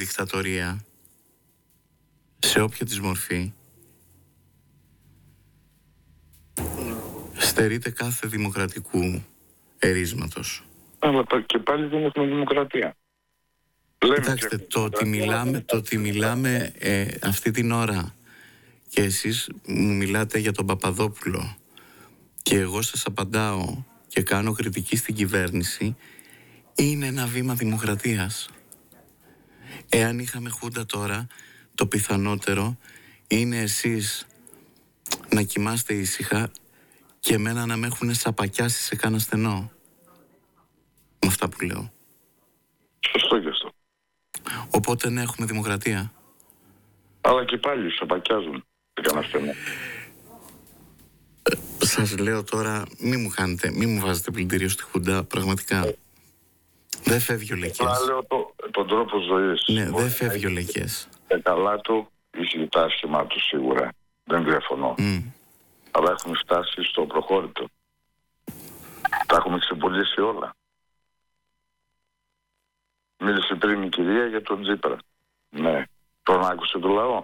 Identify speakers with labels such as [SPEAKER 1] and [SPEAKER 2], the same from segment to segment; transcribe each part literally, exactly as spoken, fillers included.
[SPEAKER 1] δικτατορία, σε όποια της μορφή, στερείται κάθε δημοκρατικού ερίσματος.
[SPEAKER 2] Αλλά και πάλι δεν έχουμε δημοκρατία.
[SPEAKER 1] Κοιτάξτε, το ότι μιλάμε, το ότι μιλάμε ε, αυτή την ώρα και εσείς μου μιλάτε για τον Παπαδόπουλο και εγώ σας απαντάω και κάνω κριτική στην κυβέρνηση, είναι ένα βήμα δημοκρατίας. Εάν είχαμε χούντα τώρα, το πιθανότερο είναι εσείς να κοιμάστε ήσυχα και εμένα να με έχουν σαπακιάσει σε κάνα στενό. Με αυτά που λέω.
[SPEAKER 2] Σωστό και αυτό.
[SPEAKER 1] Οπότε ναι, έχουμε δημοκρατία.
[SPEAKER 2] Αλλά και πάλι σαπακιάζουν σε κάνα στενό.
[SPEAKER 1] Ε, σας λέω τώρα, μη μου κάνετε, μη μου βάζετε πλυντήριο στη χούντα, πραγματικά. Ε. Δεν φεύγει ο Λεκές.
[SPEAKER 2] Απλά λέω το, τον τρόπο ζωής.
[SPEAKER 1] Ναι, δεν φεύγει ο Λεκές.
[SPEAKER 2] Τα καλά του, είχε τα άσχημά του σίγουρα. Δεν διαφωνώ. Mm. Αλλά έχουμε φτάσει στο προχώρητο. Τα έχουμε ξεπουλήσει όλα. Μίλησε πριν η κυρία για τον Τσίπρα. Ναι. Τον άκουσε το λαό.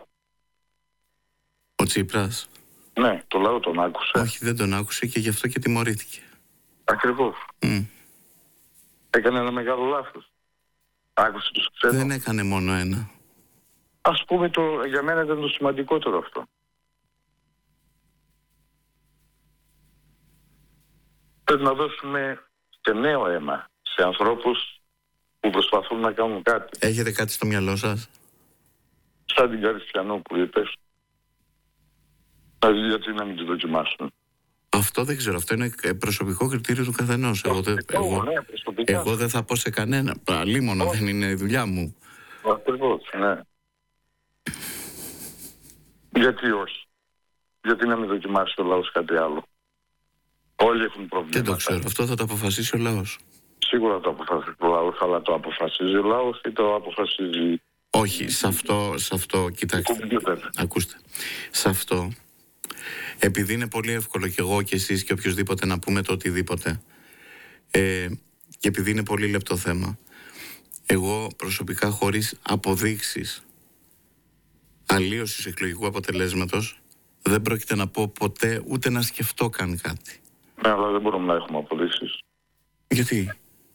[SPEAKER 1] Ο Τσίπρας.
[SPEAKER 2] Ναι, το λαό τον άκουσε.
[SPEAKER 1] Όχι, δεν τον άκουσε και γι' αυτό και τιμωρήθηκε.
[SPEAKER 2] Ακριβώς.
[SPEAKER 1] Mm.
[SPEAKER 2] Έκανε ένα μεγάλο λάθος. Άκουσε τους ξένους.
[SPEAKER 1] Δεν έκανε μόνο ένα.
[SPEAKER 2] Ας πούμε, το, για μένα ήταν το σημαντικότερο αυτό. Πρέπει να δώσουμε και νέο αίμα σε ανθρώπους που προσπαθούν να κάνουν κάτι.
[SPEAKER 1] Έχετε κάτι στο μυαλό σας?
[SPEAKER 2] Σαν την Καριστιανό που είπες. Γιατί να μην τη δοκιμάσουν.
[SPEAKER 1] Αυτό δεν ξέρω. Αυτό είναι προσωπικό κριτήριο του καθενός. Εγώ, εγώ, εγώ,
[SPEAKER 2] ναι,
[SPEAKER 1] εγώ δεν θα πω σε κανένα. Αλίμονο, δεν είναι η δουλειά μου.
[SPEAKER 2] Ακριβώς, ναι. Γιατί όχι? Γιατί να μην δοκιμάσει ο λαός κάτι άλλο? Όλοι έχουν προβλήματα.
[SPEAKER 1] Δεν το ξέρω. Αυτό θα το αποφασίσει ο λαός.
[SPEAKER 2] Σίγουρα το αποφασίζει ο λαός, αλλά το αποφασίζει ο λαός ή το αποφασίζει...
[SPEAKER 1] Όχι, σε αυτό, σε αυτό, κοιτάξτε. Ακούστε. Σε αυτό, επειδή είναι πολύ εύκολο και εγώ και εσείς και οποιοδήποτε να πούμε το οτιδήποτε, ε, και επειδή είναι πολύ λεπτό θέμα, εγώ προσωπικά χωρίς αποδείξεις αλλίωσης εκλογικού αποτελέσματος δεν πρόκειται να πω ποτέ ούτε να σκεφτώ καν κάτι.
[SPEAKER 2] Ναι, αλλά δεν μπορούμε να έχουμε αποδείξεις.
[SPEAKER 1] Γιατί?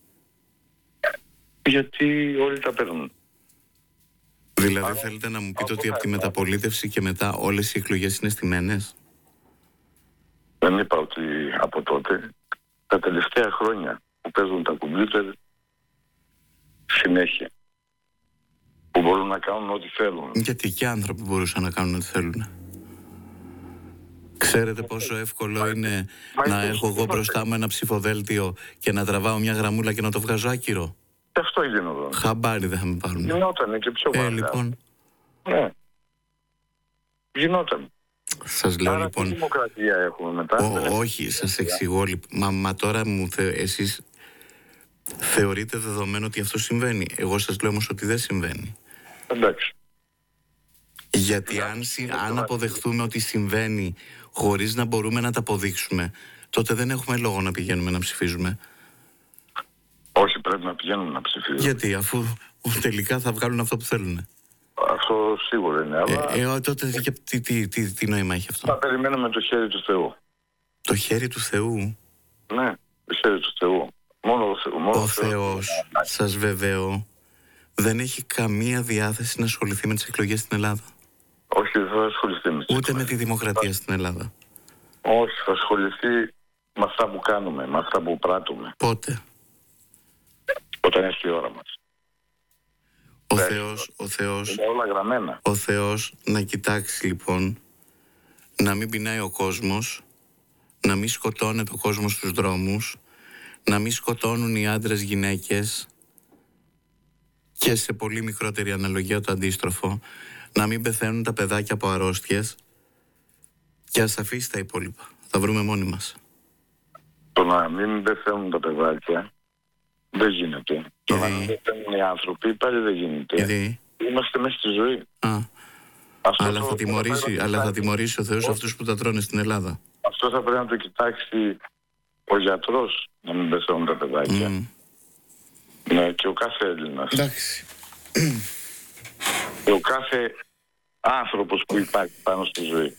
[SPEAKER 2] Γιατί όλοι τα παίρνουν.
[SPEAKER 1] Δηλαδή θέλετε να μου πείτε ότι από τη μεταπολίτευση και μετά όλες οι εκλογές είναι στημένες?
[SPEAKER 2] Δεν είπα ότι από τότε. Τα τελευταία χρόνια που παίζουν τα κομπιούτερ συνέχεια. Που μπορούν να κάνουν ό,τι θέλουν.
[SPEAKER 1] Γιατί και άνθρωποι μπορούσαν να κάνουν ό,τι θέλουν. Ξέρετε πόσο εύκολο είναι Μα να έχω εγώ μπροστά μου ένα ψηφοδέλτιο και να τραβάω μια γραμμούλα και να το βγάζω άκυρο?
[SPEAKER 2] Και αυτό γίνονταν.
[SPEAKER 1] Χαμπάρι δεν θα με πάρουν.
[SPEAKER 2] Γινότανε και πιο
[SPEAKER 1] ε, λοιπόν.
[SPEAKER 2] Ναι. Γινόταν.
[SPEAKER 1] Σας λέω
[SPEAKER 2] Άρα
[SPEAKER 1] λοιπόν...
[SPEAKER 2] τι δημοκρατία έχουμε μετά?
[SPEAKER 1] Ο, όχι, σας εξηγώ λοιπόν. Μα, μα τώρα μου θε, εσείς θεωρείτε δεδομένο ότι αυτό συμβαίνει. Εγώ σας λέω όμως ότι δεν συμβαίνει.
[SPEAKER 2] Εντάξει.
[SPEAKER 1] Γιατί αν, αν αποδεχθούμε ότι συμβαίνει χωρίς να μπορούμε να τα αποδείξουμε, τότε δεν έχουμε λόγο να πηγαίνουμε να ψηφίζουμε.
[SPEAKER 2] Όχι, πρέπει να πηγαίνουμε να ψηφίζουμε.
[SPEAKER 1] Γιατί, αφού τελικά θα βγάλουν αυτό που θέλουν.
[SPEAKER 2] Αυτό σίγουρα είναι, αλλά...
[SPEAKER 1] Ε, ε, τότε τι, τι, τι, τι, τι νόημα έχει αυτό?
[SPEAKER 2] Θα περιμένουμε το χέρι του Θεού.
[SPEAKER 1] Το χέρι του Θεού?
[SPEAKER 2] Ναι, το χέρι του Θεού. Μόνο ο, Θεού, μόνο
[SPEAKER 1] ο Θεός, Θεός σας βεβαιώ, δεν έχει καμία διάθεση να ασχοληθεί με τις εκλογές στην Ελλάδα.
[SPEAKER 2] Όχι, δεν θα ασχοληθεί με τις
[SPEAKER 1] Ούτε με τη δημοκρατία στην Ελλάδα.
[SPEAKER 2] Όχι, θα ασχοληθεί με αυτά που κάνουμε, με αυτά που πράττουμε.
[SPEAKER 1] Πότε?
[SPEAKER 2] Όταν έχει η ώρα μας.
[SPEAKER 1] Ο Λες, Θεός, ο Θεός,
[SPEAKER 2] είναι όλα γραμμένα.
[SPEAKER 1] Ο Θεός να κοιτάξει λοιπόν, να μην πεινάει ο κόσμος, να μην σκοτώνεται ο κόσμος στους δρόμους, να μην σκοτώνουν οι άντρες γυναίκες και σε πολύ μικρότερη αναλογία το αντίστροφο, να μην πεθαίνουν τα παιδάκια από αρρώστιες και ας αφήσει τα υπόλοιπα. Θα βρούμε μόνοι μας.
[SPEAKER 2] Το να μην πεθαίνουν τα παιδάκια δεν γίνεται. Το να μην πεθαίνουν οι άνθρωποι πάλι δεν γίνεται.
[SPEAKER 1] Γιατί?
[SPEAKER 2] Είμαστε μέσα στη ζωή.
[SPEAKER 1] Α. Αλλά, το, θα τιμωρήσει, θα αλλά θα τιμωρήσει ο Θεός oh. αυτούς που τα τρώνε στην Ελλάδα.
[SPEAKER 2] Αυτό θα πρέπει να το κοιτάξει ο γιατρός, να μην πεθαίνουν τα παιδάκια. Mm. Ναι, και ο κάθε Έλληνας.
[SPEAKER 1] Εντάξει.
[SPEAKER 2] Και ο κάθε άνθρωπος που υπάρχει πάνω στη ζωή,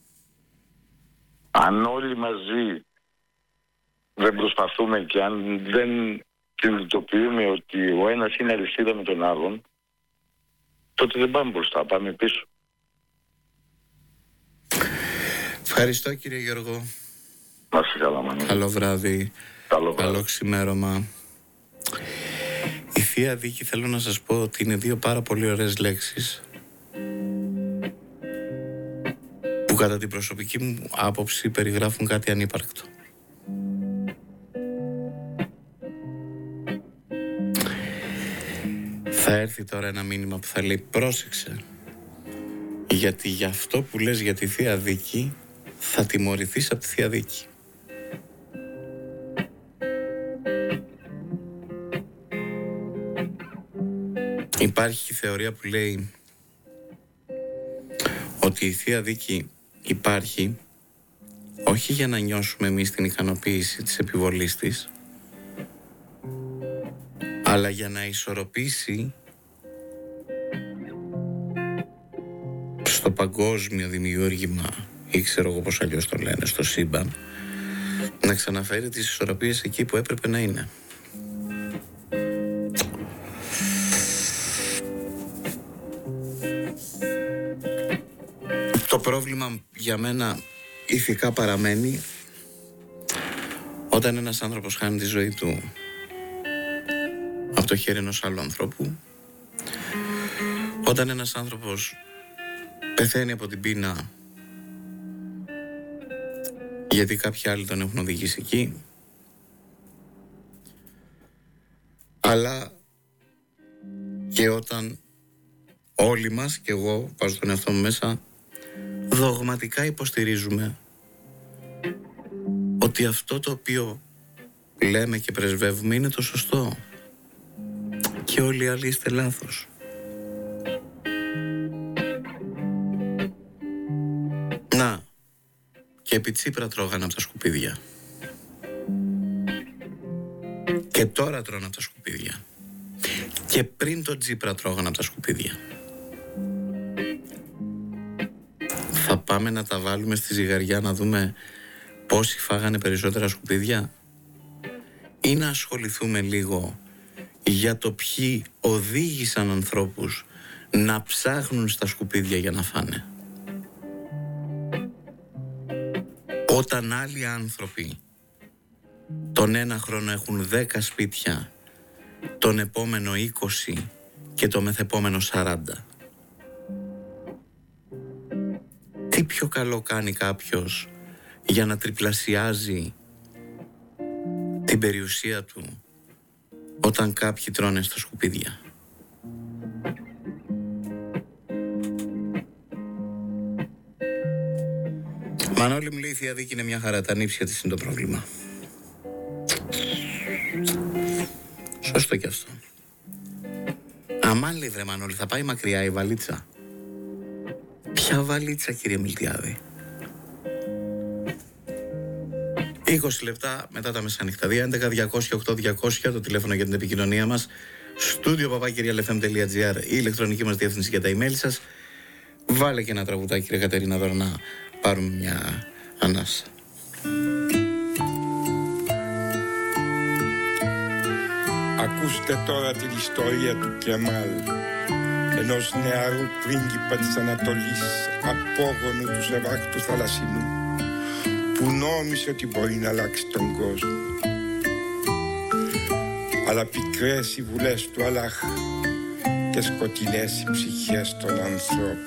[SPEAKER 2] αν όλοι μαζί δεν προσπαθούμε και αν δεν συνειδητοποιούμε ότι ο ένας είναι αλυσίδα με τον άλλον, τότε δεν πάμε μπροστά, πάμε πίσω.
[SPEAKER 1] Ευχαριστώ κύριε Γιώργο.
[SPEAKER 2] Να είσαι καλά, Μανώλη.
[SPEAKER 1] Καλό βράδυ.
[SPEAKER 2] Καλό βράδυ.
[SPEAKER 1] Καλό ξημέρωμα. Η Θεία Δίκη, θέλω να σας πω ότι είναι δύο πάρα πολύ ωραίες λέξεις που κατά την προσωπική μου άποψη περιγράφουν κάτι ανύπαρκτο. Θα έρθει τώρα ένα μήνυμα που θα λέει πρόσεξε, γιατί για αυτό που λες για τη Θεία Δίκη θα τιμωρηθείς από τη Θεία Δίκη. Υπάρχει η θεωρία που λέει ότι η Θεία Δίκη υπάρχει όχι για να νιώσουμε εμείς την ικανοποίηση της επιβολής της, αλλά για να ισορροπήσει στο παγκόσμιο δημιούργημα, ή ξέρω εγώ πώς αλλιώς το λένε, στο σύμπαν, να ξαναφέρει τις ισορροπίες εκεί που έπρεπε να είναι. Το πρόβλημα για μένα ηθικά παραμένει όταν ένας άνθρωπος χάνει τη ζωή του από το χέρι ενός άλλου ανθρώπου, όταν ένας άνθρωπος πεθαίνει από την πείνα γιατί κάποιοι άλλοι τον έχουν οδηγήσει εκεί, αλλά και όταν όλοι μας, και εγώ βάζω τον εαυτό μου μέσα, δογματικά υποστηρίζουμε ότι αυτό το οποίο λέμε και πρεσβεύουμε είναι το σωστό και όλοι οι άλλοι είστε λάθος. Να, και επί Τσίπρα τρώγανε από τα σκουπίδια και τώρα τρώνε από τα σκουπίδια και πριν τον Τσίπρα τρώγανε από τα σκουπίδια. Θα πάμε να τα βάλουμε στη ζυγαριά να δούμε πόσοι φάγανε περισσότερα σκουπίδια, ή να ασχοληθούμε λίγο για το ποιοι οδήγησαν ανθρώπους να ψάχνουν στα σκουπίδια για να φάνε. Όταν άλλοι άνθρωποι τον ένα χρόνο έχουν δέκα σπίτια, τον επόμενο είκοσι και το μεθεπόμενο σαράντα. Τι πιο καλό κάνει κάποιος για να τριπλασιάζει την περιουσία του όταν κάποιοι τρώνε στα σκουπίδια. Μανώλη μου λέει η Θεία Δίκη είναι μια χαρά, τα νύψια της είναι το πρόβλημα. Σωστό κι αυτό. Αμάν λέει βρε Μανώλη, θα πάει μακριά η βαλίτσα. Ποια βαλίτσα κύριε Μιλτιάδη? είκοσι λεπτά μετά τα μεσάνυχτα. δύο έντεκα διακόσια οκτώ διακόσια το τηλέφωνο για την επικοινωνία μας. Στούντιο παπάκυρια ελ εφ εμ τελεία τζι άρ η ηλεκτρονική μας διεύθυνση για τα email σας. Βάλε και ένα τραγουδάκι κύριε Κατερίνα εδώ να πάρουμε μια ανάσα.
[SPEAKER 3] Ακούστε τώρα την ιστορία του Κεμάλ, ενός νεαρού πρίγκιπα της Ανατολής, απόγονου του Σεβάχτου Θαλασσινού, που νόμισε ότι μπορεί να αλλάξει τον κόσμο. Αλλά πικρές οι βουλές του Αλλάχ και σκοτεινές οι ψυχές των ανθρώπων.